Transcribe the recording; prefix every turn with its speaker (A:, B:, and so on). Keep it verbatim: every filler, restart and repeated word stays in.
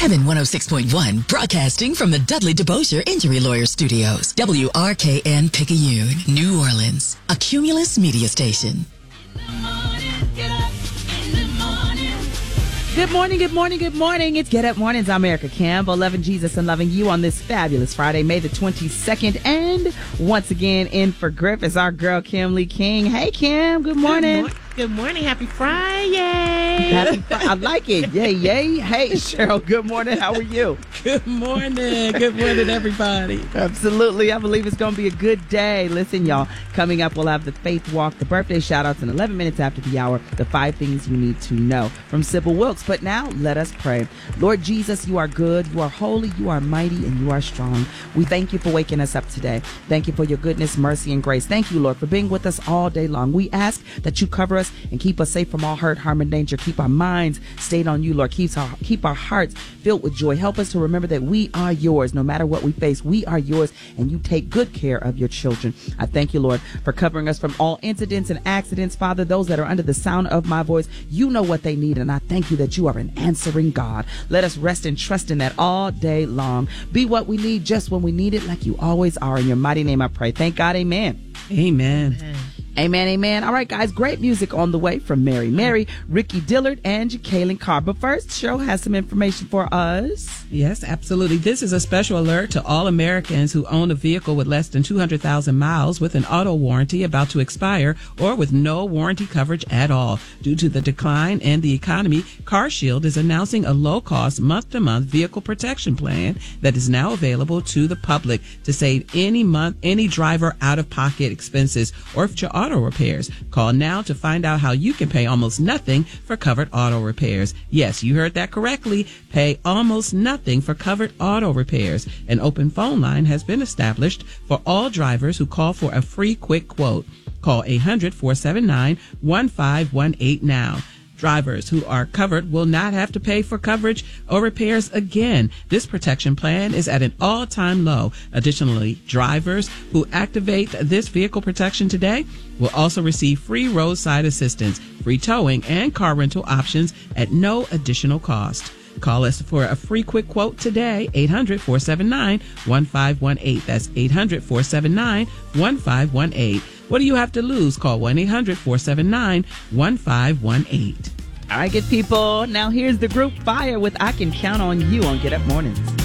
A: Heaven one oh six point one, broadcasting from the Dudley DeBosier Injury Lawyer Studios. W R K N Picayune, New Orleans, a Cumulus media station.
B: Good morning, good morning, good morning. It's Get Up Mornings. I'm Erica Campbell, loving Jesus and loving you on this fabulous Friday, May the twenty-second. And once again, in for Griff is our girl, Kim Lee King. Hey, Kim. Good morning.
C: Good, mo- good morning. Happy Friday.
B: Happy fr- I like it. Yay, yay. Hey, Cheryl. Good morning. How are you?
C: Good morning. Good morning, everybody.
B: Absolutely. I believe it's going to be a good day. Listen, y'all, coming up, we'll have the Faith Walk, the birthday shout-outs, in eleven minutes after the hour, the five things you need to know from Sybil Wilkes. But now, let us pray. Lord Jesus, you are good, you are holy, you are mighty, and you are strong. We thank you for waking us up today. Thank you for your goodness, mercy, and grace. Thank you, Lord, for being with us all day long. We ask that you cover us and keep us safe from all hurt, harm, and danger. Keep our minds stayed on you, Lord. Keep our, keep our hearts filled with joy. Help us to remember that we are yours. No matter what we face, we are yours, and you take good care of your children. I thank you, Lord, for covering us from all incidents and accidents. Father, those that are under the sound of my voice, you know what they need, and I thank you that you are an answering God. Let us rest and trust in that all day long. Be what we need just when we need it, like you always are. In your mighty name I pray. Thank God. Amen.
C: Amen.
B: Amen. Amen, amen. All right, guys, great music on the way from Mary Mary, Ricky Dillard, and Jacqueline Carr. But first, Cheryl has some information for us.
C: Yes, absolutely. This is a special alert to all Americans who own a vehicle with less than two hundred thousand miles with an auto warranty about to expire or with no warranty coverage at all. Due to the decline in the economy, CarShield is announcing a low-cost month-to-month vehicle protection plan that is now available to the public to save any month, any driver out-of-pocket expenses or if your auto repairs. Call now to find out how you can pay almost nothing for covered auto repairs. Yes, you heard that correctly. Pay almost nothing for covered auto repairs. An open phone line has been established for all drivers who call for a free quick quote. Call eight hundred, four seven nine, one five one eight now. Drivers who are covered will not have to pay for coverage or repairs again. This protection plan is at an all-time low. Additionally, drivers who activate this vehicle protection today will also receive free roadside assistance, free towing, and car rental options at no additional cost. Call us for a free quick quote today, eight hundred, four seven nine, one five one eight. That's eight hundred, four seven nine, one five one eight. What do you have to lose? Call one eight hundred, four seven nine, one five one eight.
B: All right, good people. Now here's the group Fire with I Can Count on You on Get Up Mornings.